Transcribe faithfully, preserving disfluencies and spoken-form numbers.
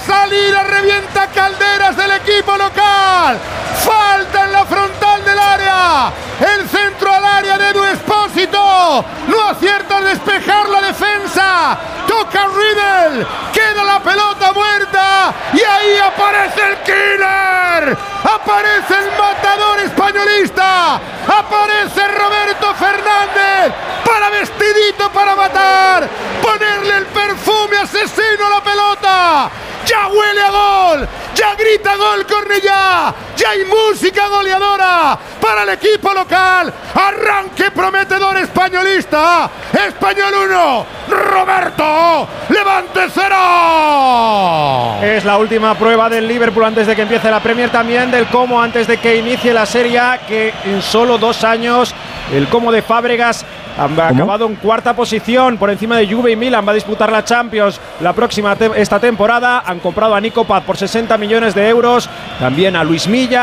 salida revienta calderas del equipo local. Falta en la frontal del área. El centro al área de Edu Expósito. No acierta a despejar la defensa. Toca Riedel. Queda la pelota muerta. Y ahí aparece el killer. Aparece el matador españolista. Aparece Roberto Fernández. Para vestidito para matar. Ponerle el perfume asesino a la pelota. Ya huele a gol, ya grita gol Cornellá, ya hay música goleadora para el equipo local. Arranque prometedor españolista. Español uno, Roberto Levante cero. Es la última prueba del Liverpool antes de que empiece la Premier, también del Como antes de que inicie la Serie A, que en solo dos años el Como de Fábregas ha acabado en cuarta posición por encima de Juve y Milan. Va a disputar la Champions la próxima te esta temporada. Han comprado a Nico Paz por sesenta millones de euros, también a Luis Milla.